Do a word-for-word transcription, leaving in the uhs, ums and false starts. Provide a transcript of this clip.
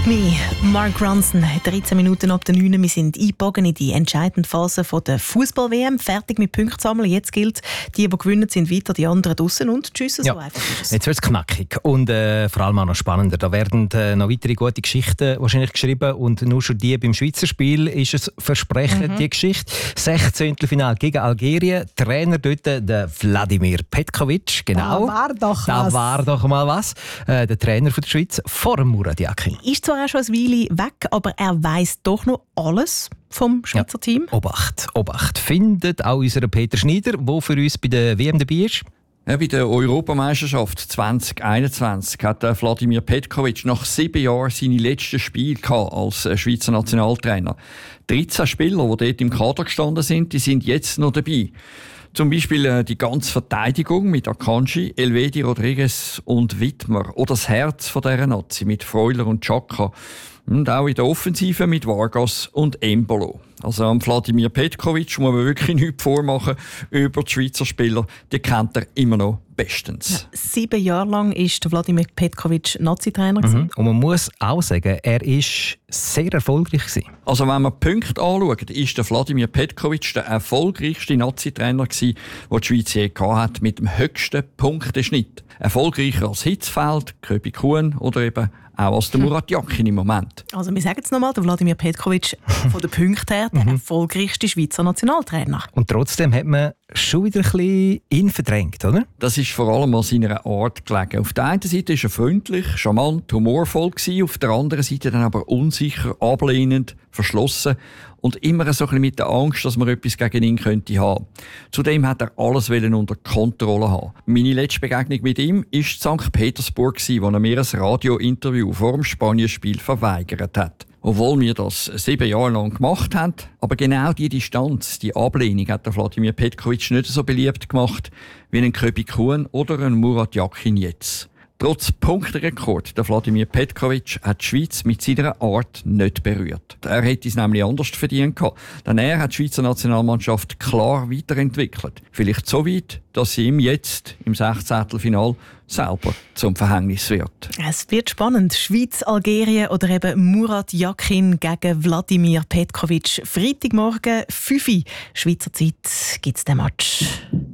Like Me, Mark Ronson, dreizehn Minuten ab der neun. Wir sind eingebogen in die entscheidende Phase der Fußball-W M. Fertig mit Punkten sammeln. Jetzt gilt, die, die gewinnen, sind weiter, die anderen draussen und tschüss, so ja. einfach ist es. Jetzt wird es knackig und äh, vor allem auch noch spannender. Da werden äh, noch weitere gute Geschichten wahrscheinlich geschrieben und nur schon die beim Schweizer Spiel ist es versprechend, mhm. die Geschichte. Sechzehntelfinale gegen Algerien. Trainer dort, der Wladimir Petkovic. Genau. Da war doch da was. Da war doch mal was. Äh, der Trainer von der Schweiz vor dem Murat Yakin. Ist zwar auch schon eine Weile weg, aber er weiss doch noch alles vom Schweizer ja. Team. Obacht, Obacht. Findet auch unser Peter Schneider, der für uns bei der W M dabei ist. Ja, bei der Europameisterschaft zwanzig einundzwanzig hat Wladimir Petkovic nach sieben Jahren seine letzten Spiele als Schweizer Nationaltrainer. dreizehn Spieler, die dort im Kader gestanden sind, die sind jetzt noch dabei. Zum Beispiel äh, die ganze Verteidigung mit Akanji, Elvedi, Rodriguez und Widmer. Oder das Herz von dieser Nazi mit Freuler und Xhaka. Und auch in der Offensive mit Vargas und Embolo. Also am Wladimir Petkovic muss man wirklich nichts vormachen über die Schweizer Spieler. Die kennt er immer noch bestens. Ja, sieben Jahre lang war Wladimir Petkovic Nazi-Trainer. Mhm. Und man muss auch sagen, er war sehr erfolgreich gewesen. Also wenn man die Punkte anschaut, ist der Wladimir Petkovic der erfolgreichste Nazi-Trainer gewesen, den die Schweiz je hatte, mit dem höchsten Punkteschnitt. Erfolgreicher als Hitzfeld, Köbi Kuhn oder eben auch als der Murat Yakin im Moment. Also wir sagen es nochmal, der Wladimir Petkovic von den Punkten her der erfolgreichste Schweizer Nationaltrainer. Und trotzdem hat man schon wieder ein bisschen ihn verdrängt, oder? Das ist vor allem an seiner Art gelegen. Auf der einen Seite war er freundlich, charmant, humorvoll gewesen, auf der anderen Seite dann aber unsicher, ablehnend, verschlossen und immer so ein bisschen mit der Angst, dass man etwas gegen ihn könnte haben. Zudem hat er alles unter Kontrolle haben. Meine letzte Begegnung mit ihm war in Sankt Petersburg, wo er mir ein Radiointerview vor dem Spanienspiel verweigert hat. Obwohl wir das sieben Jahre lang gemacht haben. Aber genau die Distanz, die Ablehnung hat der Wladimir Petkovic nicht so beliebt gemacht wie ein Köbi Kuhn oder ein Murat Yakin jetzt. Trotz Punkterekord, der Wladimir Petkovic hat die Schweiz mit seiner Art nicht berührt. Er hätte es nämlich anders verdient gehabt, denn er hat die Schweizer Nationalmannschaft klar weiterentwickelt. Vielleicht so weit, dass sie ihm jetzt im Sechzehntelfinale selber zum Verhängnis wird. Es wird spannend. Schweiz, Algerien oder eben Murat Yakin gegen Wladimir Petkovic. Freitagmorgen fünf Uhr Schweizer Zeit gibt es den Match.